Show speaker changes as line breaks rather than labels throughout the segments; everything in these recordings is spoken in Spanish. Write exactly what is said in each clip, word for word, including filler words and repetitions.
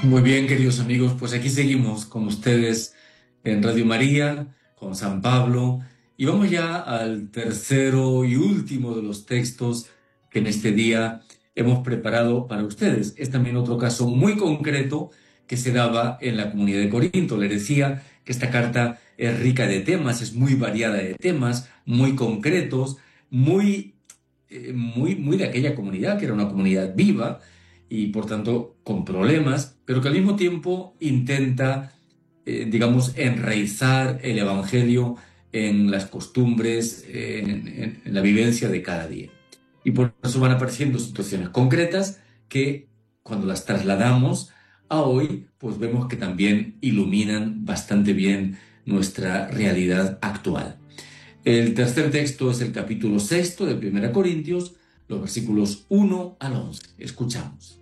Muy bien, queridos amigos, pues aquí seguimos con ustedes en Radio María, con San Pablo, y vamos ya al tercero y último de los textos que en este día hemos preparado para ustedes. Es también otro caso muy concreto que se daba en la comunidad de Corinto. Le decía que esta carta es rica de temas, es muy variada de temas, muy concretos, muy, eh, muy, muy de aquella comunidad, que era una comunidad viva y por tanto con problemas, pero que al mismo tiempo intenta, eh, digamos, enraizar el Evangelio en las costumbres, en, en- en la vivencia de cada día. Y por eso van apareciendo situaciones concretas que cuando las trasladamos a hoy, pues vemos que también iluminan bastante bien nuestra realidad actual. El tercer texto es el capítulo sexto de Primera Corintios, los versículos uno al once. Escuchamos.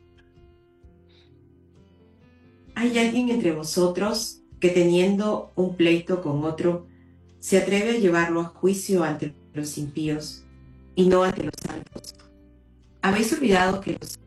¿Hay alguien entre vosotros que teniendo un pleito con otro, se atreve a llevarlo a juicio ante los impíos y no ante los santos? ¿Habéis olvidado que los...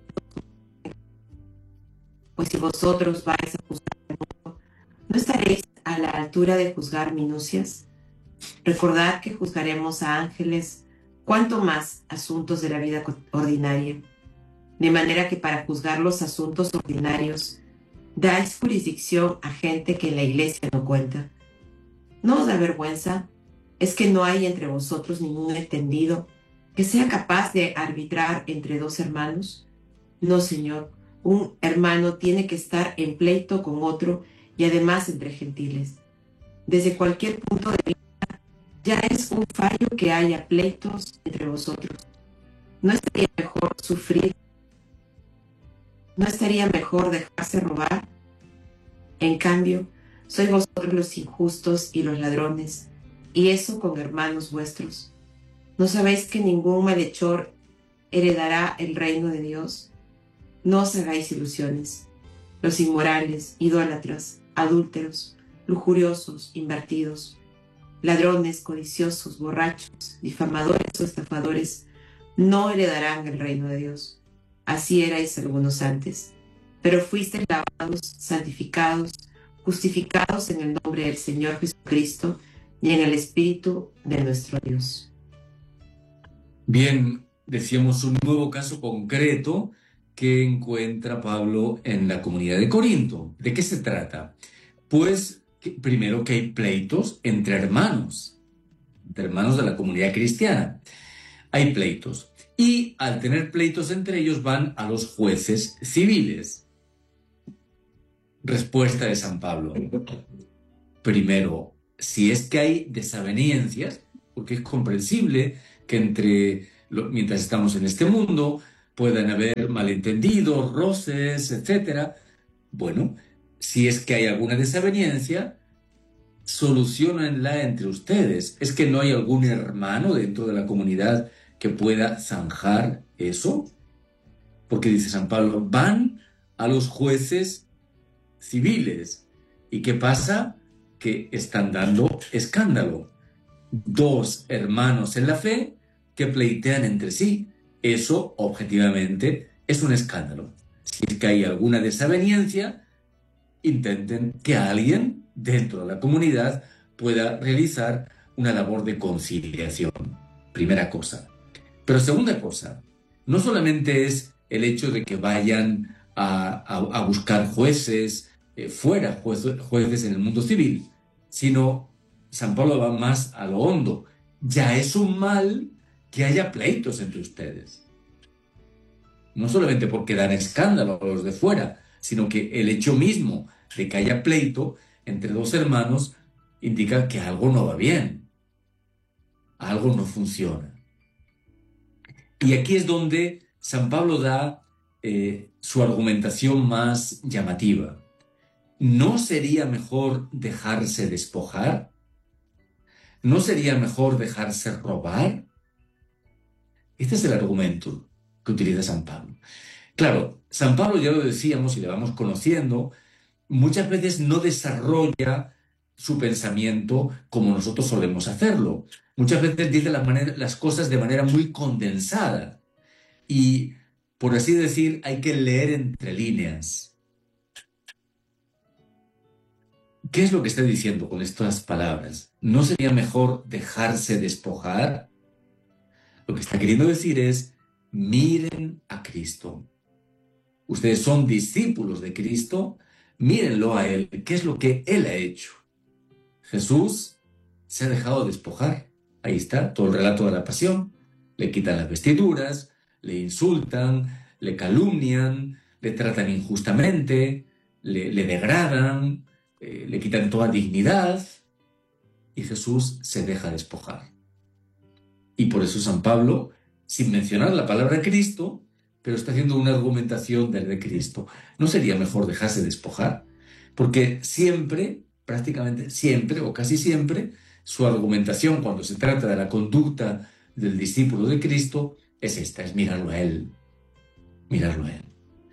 Pues si vosotros vais a juzgar, ¿no estaréis a la altura de juzgar minucias? Recordad que juzgaremos a ángeles, cuanto más asuntos de la vida ordinaria. De manera que para juzgar los asuntos ordinarios, dais jurisdicción a gente que en la iglesia no cuenta. ¿No os da vergüenza? ¿Es que no hay entre vosotros ningún entendido que sea capaz de arbitrar entre dos hermanos? No, Señor, un hermano tiene que estar en pleito con otro y además entre gentiles. Desde cualquier punto de vista, ya es un fallo que haya pleitos entre vosotros. ¿No estaría mejor sufrir? ¿No estaría mejor dejarse robar? En cambio, sois vosotros los injustos y los ladrones, y eso con hermanos vuestros. ¿No sabéis que ningún malhechor heredará el reino de Dios? No os hagáis ilusiones. Los inmorales, idólatras, adúlteros, lujuriosos, invertidos, ladrones, codiciosos, borrachos, difamadores o estafadores, no heredarán el reino de Dios. Así erais algunos antes, pero fuisteis lavados, santificados, justificados en el nombre del Señor Jesucristo y en el Espíritu de nuestro Dios.
Bien, decíamos un nuevo caso concreto que encuentra Pablo en la comunidad de Corinto. ¿De qué se trata? Pues que, primero que hay pleitos entre hermanos, entre hermanos de la comunidad cristiana. Hay pleitos. Y al tener pleitos entre ellos van a los jueces civiles. Respuesta de San Pablo. Primero, si es que hay desavenencias, porque es comprensible que entre, mientras estamos en este mundo, puedan haber malentendidos, roces, etcétera. Bueno, si es que hay alguna desaveniencia, solucionenla entre ustedes. ¿Es que no hay algún hermano dentro de la comunidad que pueda zanjar eso? Porque dice San Pablo, van a los jueces civiles. ¿Y qué pasa? Que están dando escándalo. Dos hermanos en la fe que pleitean entre sí. Eso, objetivamente, es un escándalo. Si es que hay alguna desaveniencia, intenten que alguien dentro de la comunidad pueda realizar una labor de conciliación. Primera cosa. Pero segunda cosa, no solamente es el hecho de que vayan a, a, a buscar jueces eh, fuera, jueces, jueces en el mundo civil, sino San Pablo va más a lo hondo. Ya es un mal que haya pleitos entre ustedes. No solamente porque dan escándalo a los de fuera, sino que el hecho mismo de que haya pleito entre dos hermanos indica que algo no va bien, algo no funciona. Y aquí es donde San Pablo da eh, su argumentación más llamativa. ¿No sería mejor dejarse despojar? ¿No sería mejor dejarse robar? Este es el argumento que utiliza San Pablo. Claro, San Pablo, ya lo decíamos y le vamos conociendo, muchas veces no desarrolla su pensamiento como nosotros solemos hacerlo. Muchas veces dice las, manera, las cosas de manera muy condensada y, por así decir, hay que leer entre líneas. ¿Qué es lo que está diciendo con estas palabras? ¿No sería mejor dejarse despojar? Lo que está queriendo decir es, miren a Cristo. Ustedes son discípulos de Cristo, mírenlo a Él. ¿Qué es lo que Él ha hecho? Jesús se ha dejado despojar. Ahí está, todo el relato de la pasión. Le quitan las vestiduras, le insultan, le calumnian, le tratan injustamente, le, le degradan, eh, le quitan toda dignidad. Y Jesús se deja despojar. Y por eso San Pablo, sin mencionar la palabra Cristo, pero está haciendo una argumentación desde Cristo. ¿No sería mejor dejarse despojar? Porque siempre, prácticamente siempre, o casi siempre, su argumentación cuando se trata de la conducta del discípulo de Cristo es esta, es mirarlo a Él. Mirarlo a Él.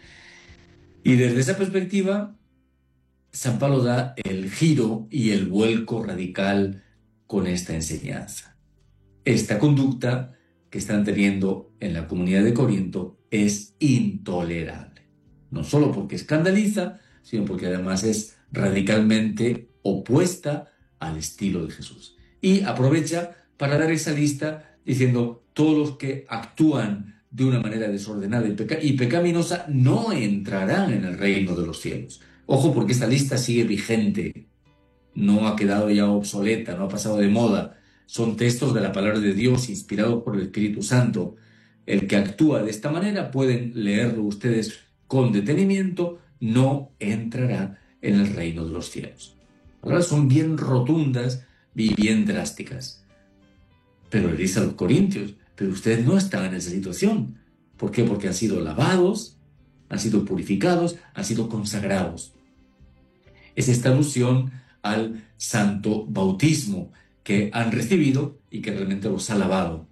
Y desde esa perspectiva, San Pablo da el giro y el vuelco radical con esta enseñanza. Esta conducta que están teniendo en la comunidad de Corinto es intolerable. No solo porque escandaliza, sino porque además es radicalmente opuesta al estilo de Jesús. Y aprovecha para dar esa lista diciendo todos los que actúan de una manera desordenada y, peca- y pecaminosa no entrarán en el reino de los cielos. Ojo, porque esta lista sigue vigente, no ha quedado ya obsoleta, no ha pasado de moda. Son textos de la palabra de Dios inspirados por el Espíritu Santo. El que actúa de esta manera, pueden leerlo ustedes con detenimiento, no entrará en el reino de los cielos. Las palabras son bien rotundas y bien drásticas. Pero le dice a los corintios, pero ustedes no están en esa situación. ¿Por qué? Porque han sido lavados, han sido purificados, han sido consagrados. Es esta alusión al santo bautismo que han recibido y que realmente los ha lavado.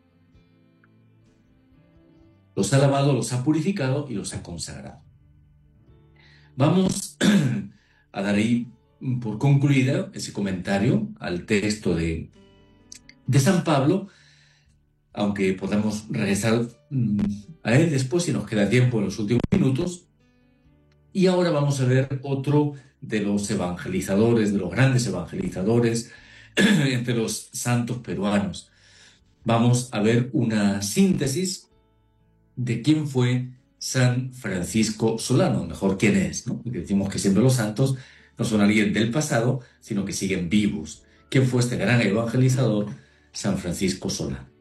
Los ha lavado, los ha purificado y los ha consagrado. Vamos a dar ahí por concluida ese comentario al texto de, de San Pablo, aunque podamos regresar a él después si nos queda tiempo en los últimos minutos. Y ahora vamos a ver otro de los evangelizadores, de los grandes evangelizadores entre los santos peruanos. Vamos a ver una síntesis de quién fue San Francisco Solano, mejor quién es, ¿no? Porque decimos que siempre los santos no son alguien del pasado, sino que siguen vivos. ¿Quién fue este gran evangelizador, San Francisco Solano?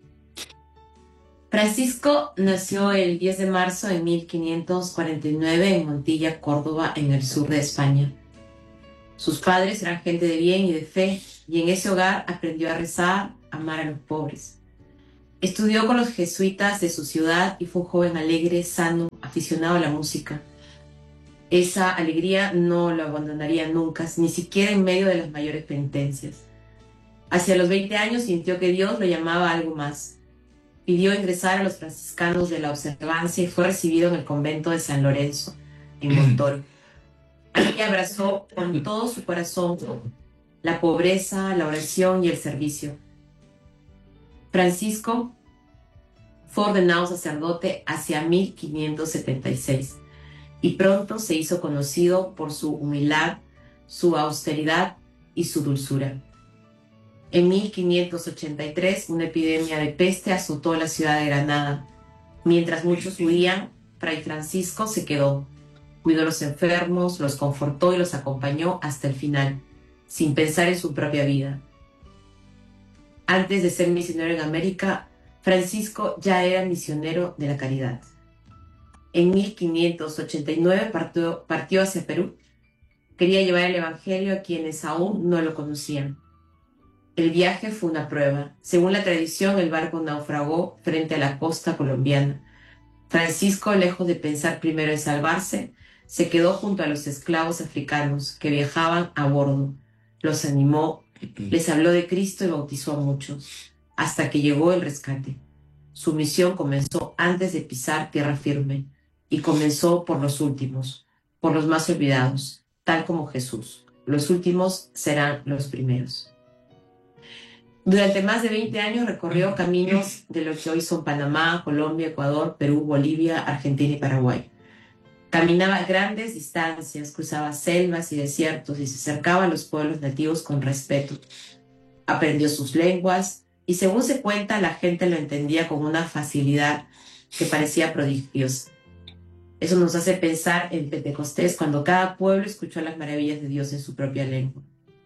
Francisco nació el diez de marzo de mil quinientos cuarenta y nueve en Montilla, Córdoba, en el sur de España. Sus padres eran gente de bien y de fe, y en ese hogar aprendió a rezar, a amar a los pobres. Estudió con los jesuitas de su ciudad y fue un joven alegre, sano, aficionado a la música. Esa alegría no lo abandonaría nunca, ni siquiera en medio de las mayores penitencias. Hacia los veinte años sintió que Dios lo llamaba a algo más. Pidió ingresar a los franciscanos de la observancia y fue recibido en el convento de San Lorenzo, en Montoro. Allí abrazó con todo su corazón la pobreza, la oración y el servicio. Francisco fue ordenado sacerdote hacia mil quinientos setenta y seis y pronto se hizo conocido por su humildad, su austeridad y su dulzura. En mil quinientos ochenta y tres, una epidemia de peste azotó la ciudad de Granada. Mientras muchos huían, Fray Francisco se quedó. Cuidó a los enfermos, los confortó y los acompañó hasta el final, sin pensar en su propia vida. Antes de ser misionero en América, Francisco ya era misionero de la caridad. En mil quinientos ochenta y nueve partió, partió hacia Perú. Quería llevar el evangelio a quienes aún no lo conocían. El viaje fue una prueba. Según la tradición, el barco naufragó frente a la costa colombiana. Francisco, lejos de pensar primero en salvarse, se quedó junto a los esclavos africanos que viajaban a bordo. Los animó, les habló de Cristo y bautizó a muchos, hasta que llegó el rescate. Su misión comenzó antes de pisar tierra firme, y comenzó por los últimos, por los más olvidados, tal como Jesús. Los últimos serán los primeros. Durante más de veinte años recorrió caminos de lo que hoy son Panamá, Colombia, Ecuador, Perú, Bolivia, Argentina y Paraguay. Caminaba grandes distancias, cruzaba selvas y desiertos y se acercaba a los pueblos nativos con respeto. Aprendió sus lenguas y, según se cuenta, la gente lo entendía con una facilidad que parecía prodigiosa. Eso nos hace pensar en Pentecostés, cuando cada pueblo escuchó las maravillas de Dios en su propia lengua.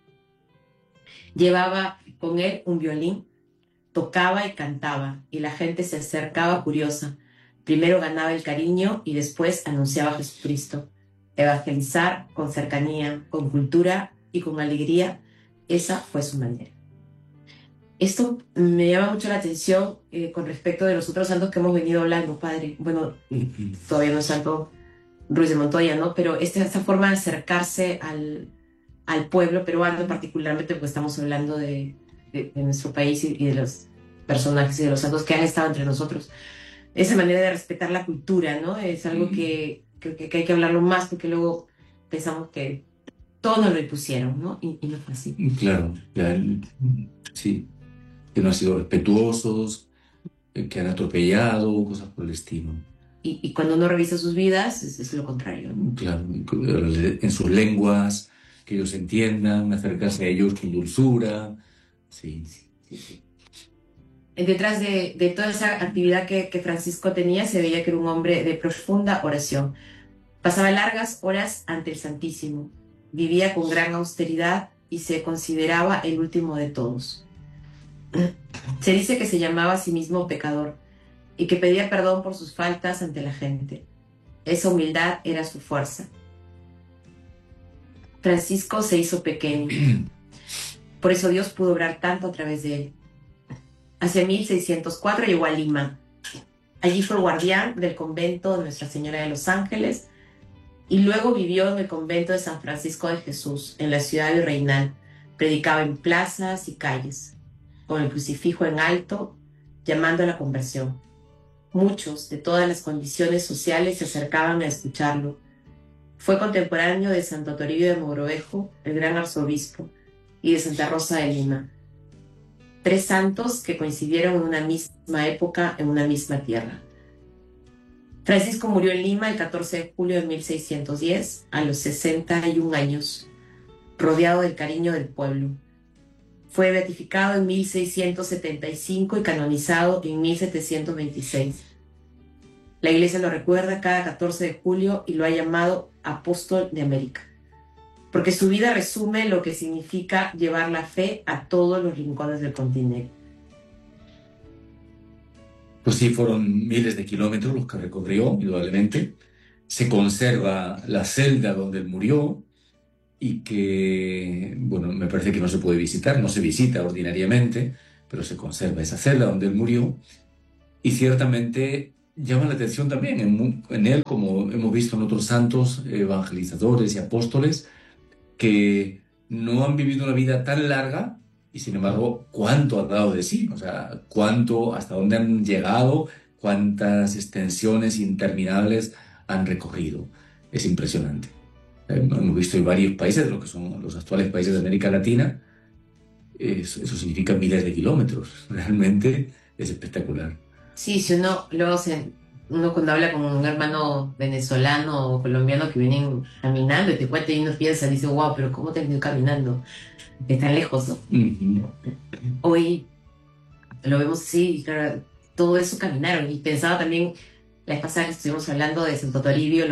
Llevaba con él un violín, tocaba y cantaba, y la gente se acercaba curiosa. Primero ganaba el cariño y después anunciaba a Jesucristo. Evangelizar con cercanía, con cultura y con alegría, esa fue su manera. Esto me llama mucho la atención eh, con respecto de los otros santos que hemos venido hablando, padre. Bueno, todavía no es santo Ruiz de Montoya, ¿no? Pero esta, esta forma de acercarse al, al pueblo peruano, particularmente porque estamos hablando de, de, de nuestro país y, y de los personajes y de los santos que han estado entre nosotros. Esa manera de respetar la cultura, ¿no? Es algo que creo que, que hay que hablarlo más, porque luego pensamos que todo nos lo impusieron, ¿no? Y, y no fue así.
Claro, ya, sí, que no han sido respetuosos, que han atropellado, cosas por el estilo.
Y, y cuando uno revisa sus vidas, es, es lo contrario, ¿no?
Claro, en sus lenguas, que ellos entiendan, acercarse a ellos con dulzura. Sí,
sí, sí, sí. Detrás de, de toda esa actividad que, que Francisco tenía, se veía que era un hombre de profunda oración. Pasaba largas horas ante el Santísimo, vivía con gran austeridad y se consideraba el último de todos. Se dice que se llamaba a sí mismo pecador y que pedía perdón por sus faltas ante la gente. Esa humildad era su fuerza. Francisco se hizo pequeño. Por eso Dios pudo obrar tanto a través de él. Hacia mil seiscientos cuatro llegó a Lima. Allí fue guardián del convento de Nuestra Señora de los Ángeles y luego vivió en el convento de San Francisco de Jesús, en la ciudad virreinal. Predicaba en plazas y calles, con el crucifijo en alto, llamando a la conversión. Muchos, de todas las condiciones sociales, se acercaban a escucharlo. Fue contemporáneo de Santo Toribio de Mogrovejo, el gran arzobispo, y de Santa Rosa de Lima. Tres santos que coincidieron en una misma época, en una misma tierra. Francisco murió en Lima el catorce de julio de mil seiscientos diez, a los sesenta y un años, rodeado del cariño del pueblo. Fue beatificado en mil seiscientos setenta y cinco y canonizado en mil setecientos veintiséis. La Iglesia lo recuerda cada catorce de julio y lo ha llamado Apóstol de América, porque su vida resume lo que significa llevar la fe a todos los rincones del continente.
Pues sí, fueron miles de kilómetros los que recorrió, indudablemente. Se conserva la celda donde él murió y que, bueno, me parece que no se puede visitar, no se visita ordinariamente, pero se conserva esa celda donde él murió. Y ciertamente llama la atención también en, en él, como hemos visto en otros santos evangelizadores y apóstoles, que no han vivido una vida tan larga y sin embargo cuánto han dado de sí, o sea, cuánto, hasta dónde han llegado, cuántas extensiones interminables han recorrido. Es impresionante. Eh, hemos visto en varios países, lo que son los actuales países de América Latina, eso, eso significa miles de kilómetros. Realmente es espectacular.
Sí, si uno luego se... Uno cuando habla con un hermano venezolano o colombiano que vienen caminando y te cuenta y uno piensa, dice, wow, pero ¿cómo te han ido caminando? Están lejos, ¿no? Uh-huh. Hoy lo vemos así, y claro, todo eso caminaron. Y pensaba también, la vez pasada que estuvimos hablando de Santo Toribio,